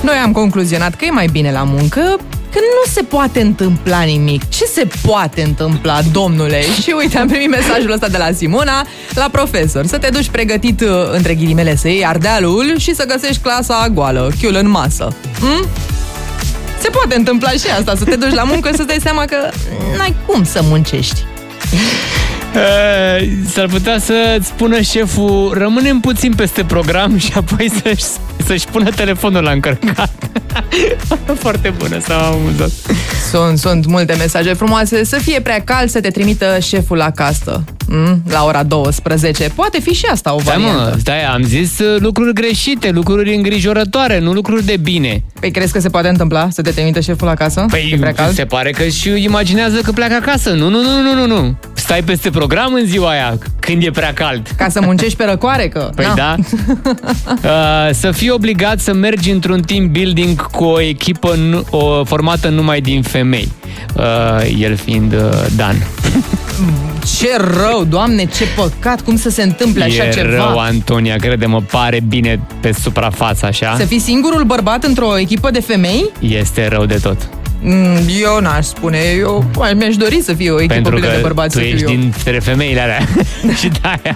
Noi am concluzionat că e mai bine la muncă, că nu se poate întâmpla nimic. Ce se poate întâmpla, domnule? Și uite, am primit mesajul ăsta de la Simona la profesor. Să te duci pregătit, între ghilimele, să iei ardealul și să găsești clasa goală, chiul în masă. Se poate întâmpla și asta, să te duci la muncă, să-ți dai seama că n-ai cum să muncești. S-ar putea să-ți spună șeful: rămânem puțin peste program și apoi să-și pună telefonul la încărcat. Foarte bună, s-a amuzat. Sunt multe mesaje frumoase. Să fie prea cald, să te trimită șeful la casă la ora 12. Poate fi și asta o variantă. Stai, am zis lucruri greșite, lucruri îngrijorătoare, nu lucruri de bine. Păi crezi că se poate întâmpla să te trimită șeful la casă? Păi prea cald? Se pare că și imaginează că pleacă acasă. Nu. Stai peste program în ziua aia, când e prea cald. Ca să muncești pe răcoare, că... Păi da. Să fii obligat să mergi într-un team building cu o echipă formată numai din femei. El fiind Dan. Ce rău, Doamne, ce păcat, cum să se întâmple așa ceva. E rău, Antonia, crede-mă, pare bine pe suprafață, așa. Să fii singurul bărbat într-o echipă de femei? Este rău de tot. Eu n-aș spune, eu mi-aș dori să fie o echipă plină de bărbați. Pentru că tu ești dintre femeile alea. Și de-aia.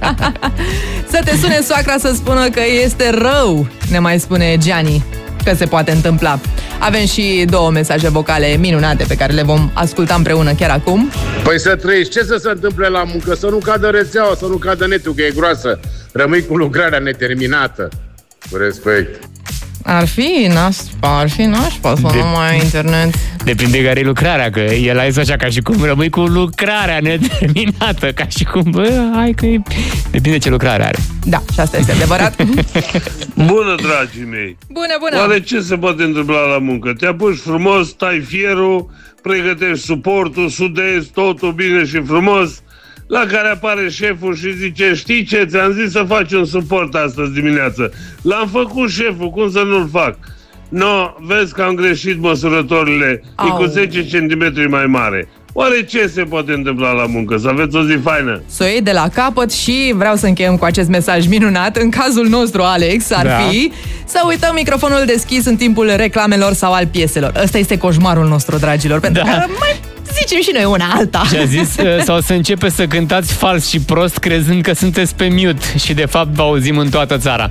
Să te sune soacra să spună că este rău, ne mai spune Gianni, că se poate întâmpla. Avem și 2 mesaje vocale minunate pe care le vom asculta împreună chiar acum. Păi să trăiești, ce să se întâmple la muncă? Să nu cadă rețeaua, să nu cadă netul, că e groasă. Rămâi cu lucrarea neterminată. Cu respect. Ar fi nașpa să nu mai ai internet. Depinde care e lucrarea, că el a zis așa, ca și cum rămâi cu lucrarea neterminată, ca și cum, hai că depinde ce lucrare are. Da, și asta este adevărat. Bună, dragii mei! Bună! Oare ce se poate întâmpla la muncă? Te apuci frumos, tai fierul, pregătești suportul, sudezi totul bine și frumos, la care apare șeful și zice: știi ce, ți-am zis să faci un suport astăzi dimineață. L-am făcut, șeful, cum să nu-l fac? Vezi că am greșit măsurătorile, e cu 10 cm mai mare. Oare ce se poate întâmpla la muncă? Să aveți o zi faină! Să o iei de la capăt și vreau să încheiem cu acest mesaj minunat. În cazul nostru, Alex, ar fi să uităm microfonul deschis în timpul reclamelor sau al pieselor. Ăsta este coșmarul nostru, dragilor, pentru că mai zicem și noi una alta. Și a zis, sau să începe să cântați fals și prost, crezând că sunteți pe mute și de fapt vă auzim în toată țara.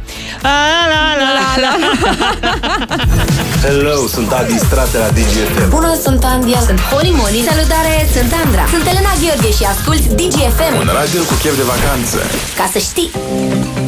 Hello, sunt Adi Strate la DGFM. Bună, sunt Andia, sunt Holly Molly. Salutare, sunt Andra. Sunt Elena Gheorghe și ascult DGFM. Un radio cu chef de vacanță. Ca să știi.